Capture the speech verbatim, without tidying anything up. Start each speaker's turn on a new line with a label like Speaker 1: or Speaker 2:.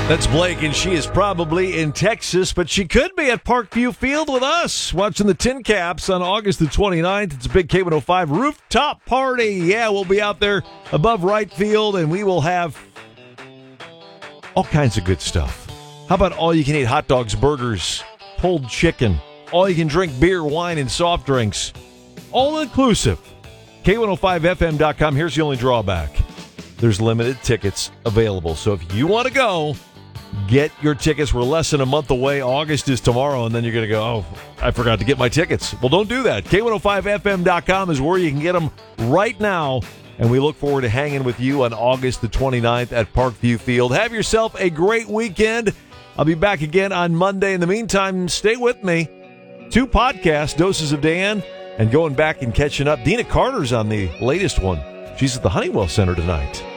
Speaker 1: That's Blake, and she is probably in Texas, but she could be at Parkview Field with us watching the Tin Caps on August the twenty-ninth. It's a big K one oh five rooftop party. Yeah, we'll be out there above right field, and we will have all kinds of good stuff. How about all-you-can-eat hot dogs, burgers, pulled chicken, all-you-can-drink beer, wine, and soft drinks, all-inclusive. K one oh five F M dot com. Here's the only drawback. There's limited tickets available, so if you want to go, get your tickets. We're less than a month away. August is tomorrow, and then you're going to go, oh, I forgot to get my tickets. Well, don't do that. K one oh five F M dot com is where you can get them right now, and we look forward to hanging with you on August the twenty-ninth at Parkview Field. Have yourself a great weekend. I'll be back again on Monday. In the meantime, stay with me. Two podcasts, Doses of Dan, and going back and catching up. Dina Carter's on the latest one. She's at the Honeywell Center tonight.